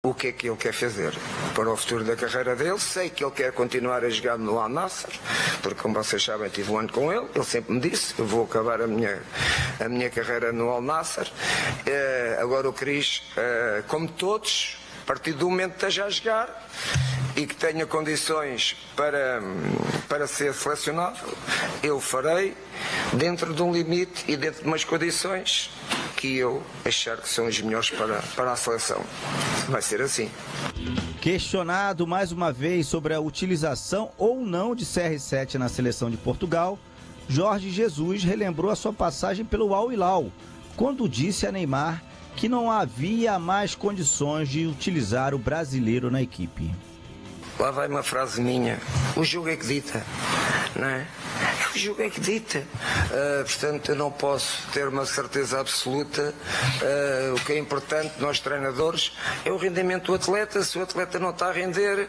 o que é que ele quer fazer para o futuro da carreira dele. Sei que ele quer continuar a jogar no Al Nassr, porque, como vocês sabem, tive um ano com ele. Ele sempre me disse: eu vou acabar a minha carreira no Al Nassr. Agora o Cris, como todos, a partir do momento que esteja a jogar e que tenha condições para ser selecionado, eu farei dentro de um limite e dentro de umas condições que eu achar que são as melhores para a seleção. Vai ser assim. Questionado mais uma vez sobre a utilização ou não de CR7 na seleção de Portugal, Jorge Jesus relembrou a sua passagem pelo Al Hilal, quando disse a Neymar que não havia mais condições de utilizar o brasileiro na equipe. Lá vai uma frase minha: o jogo é que dita, não é? O jogo é que dita. Portanto, eu não posso ter uma certeza absoluta. O que é importante, nós treinadores, é o rendimento do atleta. Se o atleta não está a render,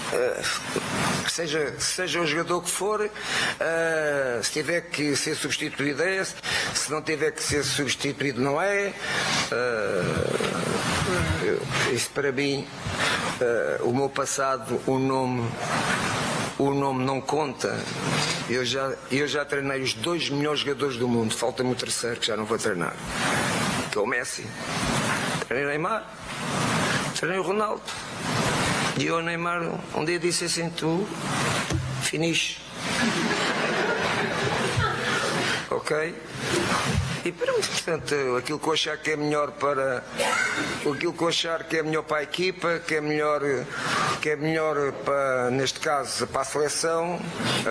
seja o jogador que for, se tiver que ser substituído é, se não tiver que ser substituído não é. Isso para mim, o meu passado, o nome não conta. Eu já treinei os 2 melhores jogadores do mundo. Falta-me o terceiro que já não vou treinar, que é o Messi. Treinei o Neymar, treinei o Ronaldo. E eu, Neymar, um dia disse assim: tu finish. Ok? E pronto, portanto, aquilo que eu achar que é melhor para a equipa, que é melhor para, neste caso, para a seleção,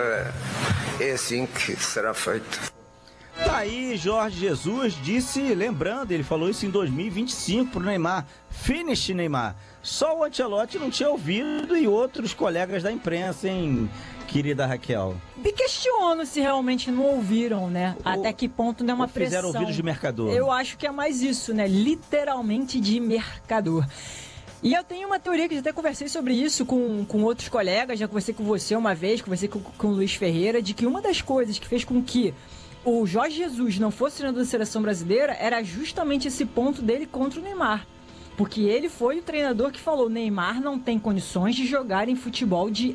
é assim que será feito. Tá aí, Jorge Jesus disse, lembrando, ele falou isso em 2025 pro Neymar: finish, Neymar. Só o Ancelotti não tinha ouvido e outros colegas da imprensa, hein, querida Raquel? Me questiono se realmente não ouviram, né? Até que ponto não é uma pressão. Fizeram ouvidos de mercador. Eu acho que é mais isso, né? Literalmente de mercador. E eu tenho uma teoria que eu até conversei sobre isso com outros colegas, já conversei com você uma vez, conversei com o Luiz Ferreira, de que uma das coisas que fez com que o Jorge Jesus não fosse treinador da seleção brasileira era justamente esse ponto dele contra o Neymar. Porque ele foi o treinador que falou: Neymar não tem condições de jogar em futebol de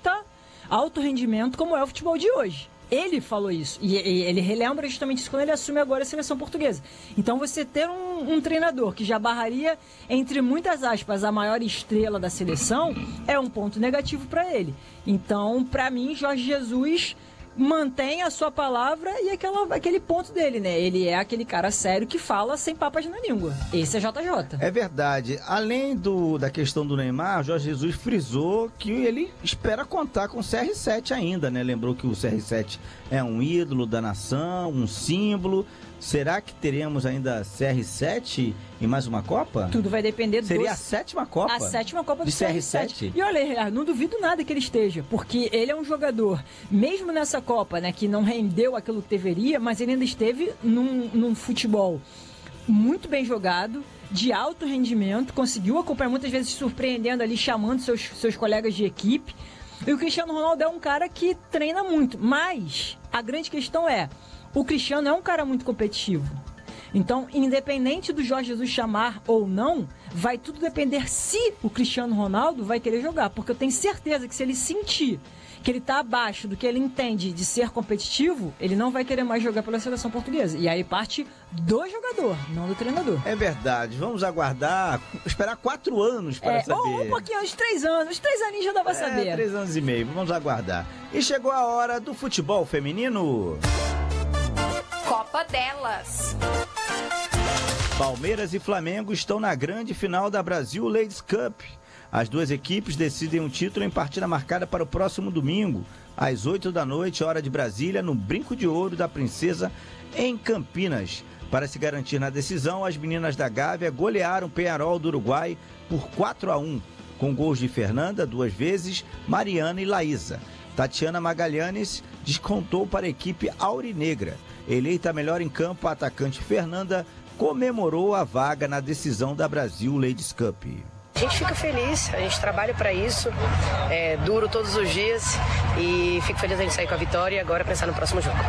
alto rendimento como é o futebol de hoje. Ele falou isso. E ele relembra justamente isso quando ele assume agora a seleção portuguesa. Então você ter um treinador que já barraria, entre muitas aspas, a maior estrela da seleção, é um ponto negativo para ele. Então, para mim, Jorge Jesus mantém a sua palavra e aquele ponto dele, né? Ele é aquele cara sério que fala sem papas na língua. Esse é JJ. É verdade. Além da questão do Neymar, Jorge Jesus frisou que ele espera contar com o CR7 ainda, né? Lembrou que o CR7 é um ídolo da nação, um símbolo. Será que teremos ainda CR7 em mais uma Copa? Tudo vai depender Seria a 7ª Copa? A 7ª Copa do CR7. E olha, não duvido nada que ele esteja, porque ele é um jogador, mesmo nessa Copa, né, que não rendeu aquilo que deveria, mas ele ainda esteve num futebol muito bem jogado, de alto rendimento, conseguiu acompanhar, muitas vezes surpreendendo ali, chamando seus colegas de equipe. E o Cristiano Ronaldo é um cara que treina muito, mas a grande questão é: o Cristiano é um cara muito competitivo. Então, independente do Jorge Jesus chamar ou não, vai tudo depender se o Cristiano Ronaldo vai querer jogar. Porque eu tenho certeza que se ele sentir que ele está abaixo do que ele entende de ser competitivo, ele não vai querer mais jogar pela seleção portuguesa. E aí parte do jogador, não do treinador. É verdade. Vamos aguardar, esperar 4 anos para saber. Ou um pouquinho, uns 3 anos. Uns 3 aninhos já dá pra saber. 3 anos e meio. Vamos aguardar. E chegou a hora do futebol feminino. Copa delas. Palmeiras e Flamengo estão na grande final da Brasil Ladies Cup. As duas equipes decidem um título em partida marcada para o próximo domingo, às 8 da noite, hora de Brasília, no Brinco de Ouro da Princesa, em Campinas. Para se garantir na decisão, as meninas da Gávea golearam o Peñarol do Uruguai por 4-1, com gols de Fernanda 2 vezes, Mariana e Laísa. Tatiana Magalhães descontou para a equipe aurinegra. Eleita melhor em campo, a atacante Fernanda comemorou a vaga na decisão da Brasil Ladies Cup. A gente fica feliz, a gente trabalha para isso, é duro todos os dias e fico feliz de a gente sair com a vitória e agora pensar no próximo jogo.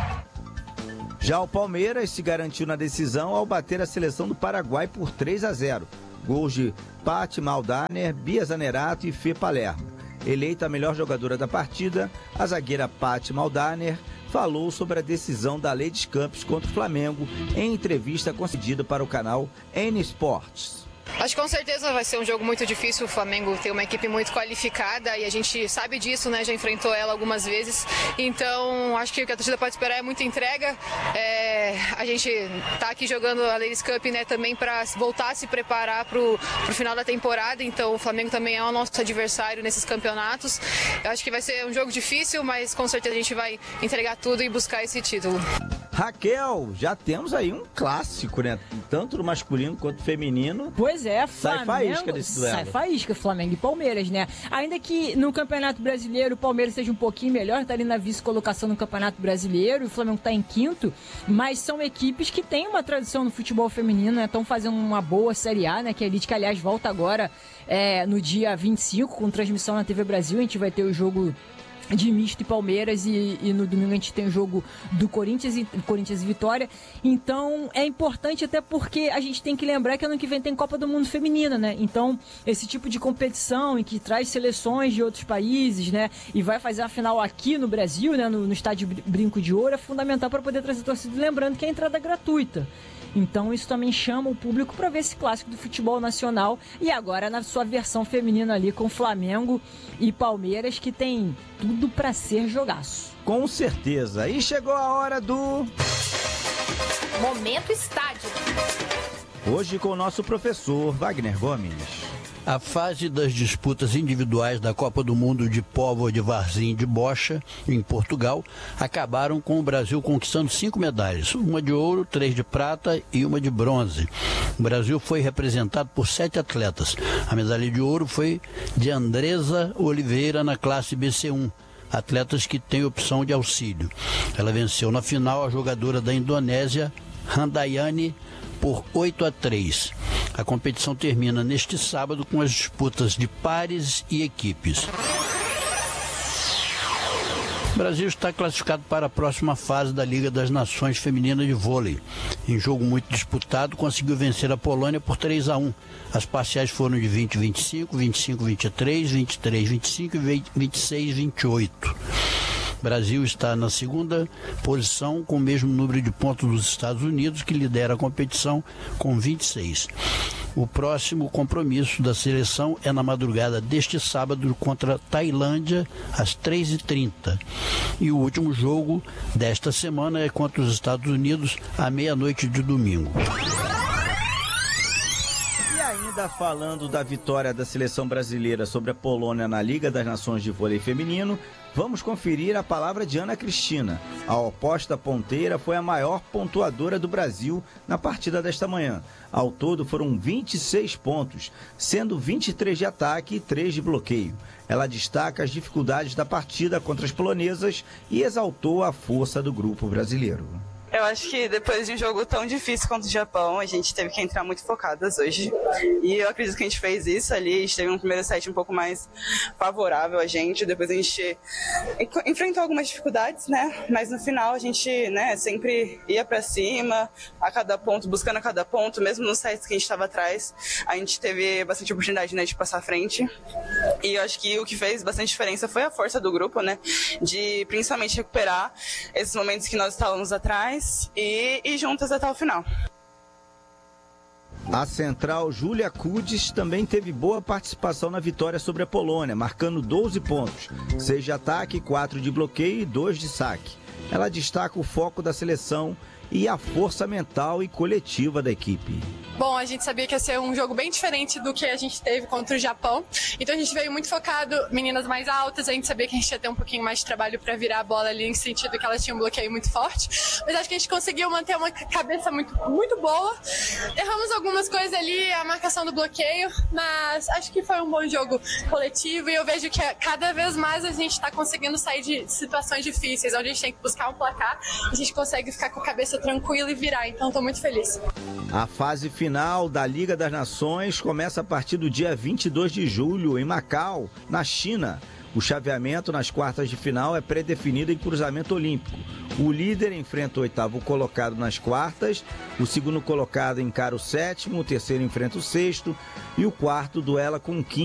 Já o Palmeiras se garantiu na decisão ao bater a seleção do Paraguai por 3-0. Gols de Paty Maldaner, Bia Zanerato e Fê Palermo. Eleita a melhor jogadora da partida, a zagueira Paty Maldaner falou sobre a decisão da Ladies Cup contra o Flamengo em entrevista concedida para o canal N Sports. Acho que com certeza vai ser um jogo muito difícil. O Flamengo tem uma equipe muito qualificada e a gente sabe disso, né? Já enfrentou ela algumas vezes. Então, acho que o que a torcida pode esperar é muita entrega. A gente tá aqui jogando a Ladies Cup, né, também para voltar a se preparar pro final da temporada. Então, o Flamengo também é o nosso adversário nesses campeonatos. Eu acho que vai ser um jogo difícil, mas com certeza a gente vai entregar tudo e buscar esse título. Raquel, já temos aí um clássico, né? Tanto no masculino quanto no feminino. Pois é, Flamengo, sai faísca desse duelo. Sai faísca, Flamengo e Palmeiras, né? Ainda que no Campeonato Brasileiro o Palmeiras seja um pouquinho melhor, tá ali na vice-colocação no Campeonato Brasileiro, o Flamengo tá em quinto, mas são equipes que têm uma tradição no futebol feminino, né? Estão fazendo uma boa Série A, né? Que é a Elite, que aliás volta agora no dia 25, com transmissão na TV Brasil. A gente vai ter o jogo de misto e Palmeiras e no domingo a gente tem o jogo do Corinthians e Vitória. Então é importante até porque a gente tem que lembrar que ano que vem tem Copa do Mundo Feminina, né? Então esse tipo de competição em que traz seleções de outros países, né? E vai fazer a final aqui no Brasil, né? No estádio Brinco de Ouro, é fundamental para poder trazer torcida, lembrando que a entrada é gratuita. Então isso também chama o público para ver esse clássico do futebol nacional. E agora na sua versão feminina ali com Flamengo e Palmeiras, que tem tudo para ser jogaço. Com certeza. E chegou a hora do Momento Estádio. Hoje com o nosso professor Wagner Gomes. A fase das disputas individuais da Copa do Mundo de Póvoa de Varzim de Bocha, em Portugal, acabaram com o Brasil conquistando 5 medalhas, uma de ouro, 3 de prata e uma de bronze. O Brasil foi representado por 7 atletas. A medalha de ouro foi de Andresa Oliveira na classe BC1, atletas que têm opção de auxílio. Ela venceu na final a jogadora da Indonésia, Handayani, por 8-3. A competição termina neste sábado com as disputas de pares e equipes. O Brasil está classificado para a próxima fase da Liga das Nações Feminina de Vôlei. Em jogo muito disputado, conseguiu vencer a Polônia por 3-1. As parciais foram de 20-25, 25-23, 23-25 e 26-28. O Brasil está na segunda posição, com o mesmo número de pontos dos Estados Unidos, que lidera a competição com 26. O próximo compromisso da seleção é na madrugada deste sábado contra a Tailândia, às 3h30. E o último jogo desta semana é contra os Estados Unidos, à meia-noite de domingo. Ainda falando da vitória da seleção brasileira sobre a Polônia na Liga das Nações de Vôlei Feminino, vamos conferir a palavra de Ana Cristina. A oposta ponteira foi a maior pontuadora do Brasil na partida desta manhã. Ao todo foram 26 pontos, sendo 23 de ataque e 3 de bloqueio. Ela destaca as dificuldades da partida contra as polonesas e exaltou a força do grupo brasileiro. Eu acho que depois de um jogo tão difícil contra o Japão, a gente teve que entrar muito focadas hoje. E eu acredito que a gente fez isso ali. A gente teve um primeiro set um pouco mais favorável a gente. Depois a gente enfrentou algumas dificuldades, né? Mas no final a gente, né, sempre ia pra cima, a cada ponto, buscando a cada ponto. Mesmo nos sets que a gente estava atrás, a gente teve bastante oportunidade, né, de passar à frente. E eu acho que o que fez bastante diferença foi a força do grupo, né? De principalmente recuperar esses momentos que nós estávamos atrás e juntas até o final. A central Júlia Kudes também teve boa participação na vitória sobre a Polônia, marcando 12 pontos, 6 de ataque, 4 de bloqueio e 2 de saque. Ela destaca o foco da seleção e a força mental e coletiva da equipe. Bom, a gente sabia que ia ser um jogo bem diferente do que a gente teve contra o Japão. Então a gente veio muito focado, meninas mais altas, a gente sabia que a gente ia ter um pouquinho mais de trabalho para virar a bola ali, em sentido que elas tinham um bloqueio muito forte. Mas acho que a gente conseguiu manter uma cabeça muito boa. Erramos algumas coisas ali, a marcação do bloqueio, mas acho que foi um bom jogo coletivo e eu vejo que cada vez mais a gente está conseguindo sair de situações difíceis, onde a gente tem que buscar um placar, a gente consegue ficar com a cabeça tranquila e virar, então estou muito feliz. A fase final da Liga das Nações começa a partir do dia 22 de julho, em Macau, na China. O chaveamento nas quartas de final é predefinido em cruzamento olímpico. O líder enfrenta o oitavo colocado nas quartas, o segundo colocado encara o sétimo, o terceiro enfrenta o sexto e o quarto duela com o quinto.